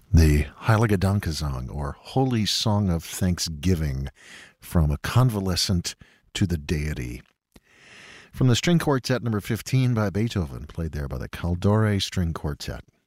The Heilige Dankesang, or Holy Song of Thanksgiving, from a convalescent to the deity. From the String Quartet number 15 by Beethoven, played there by the Caldore String Quartet.